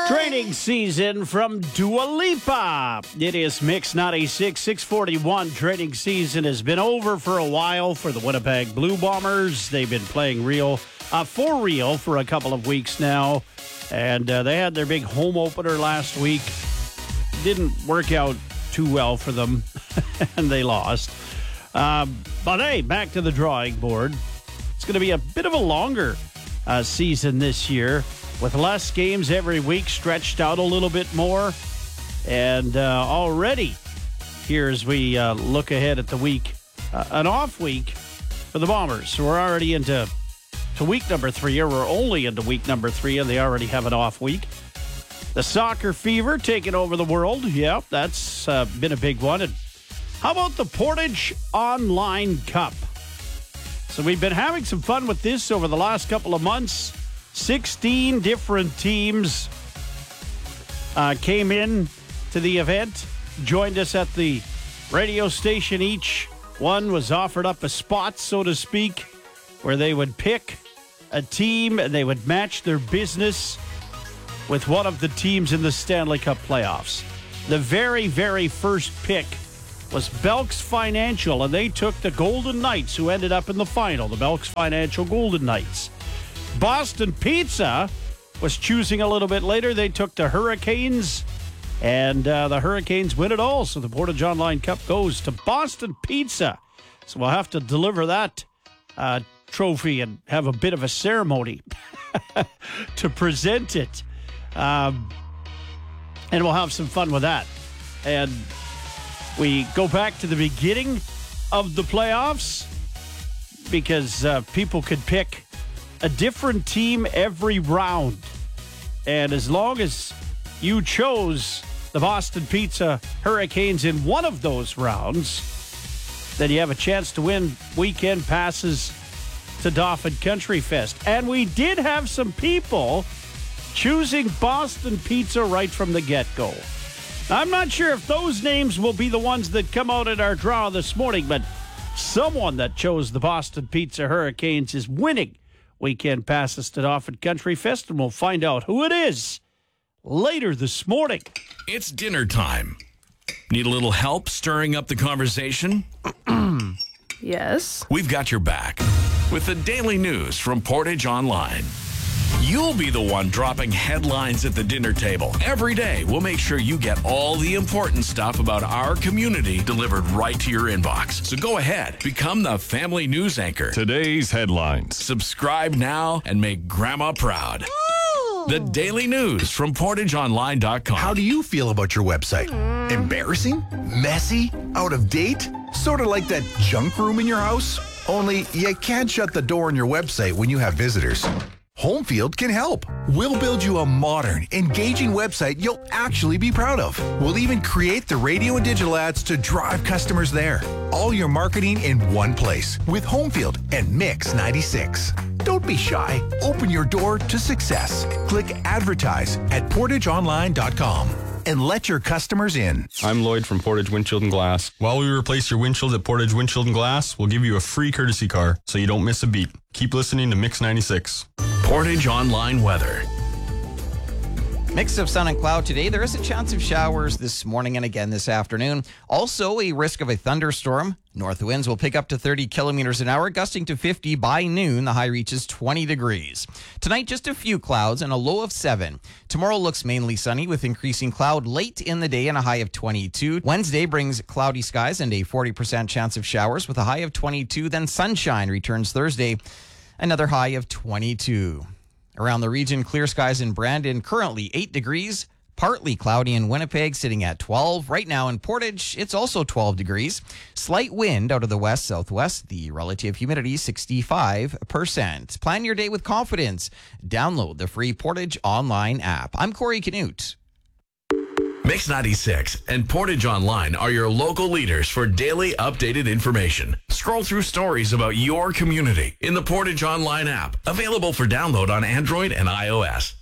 Training season from Dua Lipa. It is Mix 96, 641. Training season has been over for a while for the Winnipeg Blue Bombers. They've been playing for real for a couple of weeks now. And they had their big home opener last week. Didn't work out too well for them, and they lost. But hey, back to the drawing board. It's going to be a bit of a longer season this year, with less games every week, stretched out a little bit more. And already, here as we look ahead at the week, an off week for the Bombers. So we're already into week number 3, or we're only into week number 3, and they already have an off week. The soccer fever taking over the world. Yeah, that's been a big one. And how about the Portage Online Cup? So we've been having some fun with this over the last couple of months. 16 different teams came in to the event, joined us at the radio station. Each one was offered up a spot, so to speak, where they would pick a team and they would match their business with one of the teams in the Stanley Cup playoffs. The very, very first pick was Belks Financial, and they took the Golden Knights, who ended up in the final, the Belks Financial Golden Knights. Boston Pizza was choosing a little bit later. They took the Hurricanes, and the Hurricanes win it all. So the Portage Online Cup goes to Boston Pizza. So we'll have to deliver that trophy and have a bit of a ceremony to present it. And we'll have some fun with that. And we go back to the beginning of the playoffs because people could pick a different team every round. And as long as you chose the Boston Pizza Hurricanes in one of those rounds, then you have a chance to win weekend passes to Dauphin Country Fest. And we did have some people choosing Boston Pizza right from the get-go. Now, I'm not sure if those names will be the ones that come out in our draw this morning, but someone that chose the Boston Pizza Hurricanes is winning weekend passes to Dauphin Country Fest, and we'll find out who it is later this morning. It's dinner time. Need a little help stirring up the conversation? Yes. We've got your back with the daily news from Portage Online. You'll be the one dropping headlines at the dinner table. Every day, we'll make sure you get all the important stuff about our community delivered right to your inbox. So go ahead, become the family news anchor. Today's headlines. Subscribe now and make Grandma proud. The daily news from PortageOnline.com. How do you feel about your website? Embarrassing? Messy? Out of date? Sort of like that junk room in your house? Only you can't shut the door on your website when you have visitors. Homefield can help. We'll build you a modern, engaging website you'll actually be proud of. We'll even create the radio and digital ads to drive customers there. All your marketing in one place with Homefield and Mix 96. Don't be shy. Open your door to success. Click advertise at portageonline.com and let your customers in. I'm Lloyd from Portage Windshield and Glass. While we replace your windshield at Portage Windshield and Glass, we'll give you a free courtesy car so you don't miss a beat. Keep listening to Mix 96. Portage Online weather. Mix of sun and cloud today. There is a chance of showers this morning and again this afternoon. Also, a risk of a thunderstorm. North winds will pick up to 30 kilometers an hour, gusting to 50 by noon. The high reaches 20 degrees. Tonight, just a few clouds and a low of 7. Tomorrow looks mainly sunny with increasing cloud late in the day and a high of 22. Wednesday brings cloudy skies and a 40% chance of showers with a high of 22. Then sunshine returns Thursday, another high of 22. Around the region, clear skies in Brandon, currently 8 degrees. Partly cloudy in Winnipeg, sitting at 12. Right now in Portage, it's also 12 degrees. Slight wind out of the west-southwest. The relative humidity, 65%. Plan your day with confidence. Download the free Portage Online app. I'm Corey Canute. Mix 96 and Portage Online are your local leaders for daily updated information. Scroll through stories about your community in the Portage Online app, available for download on Android and iOS.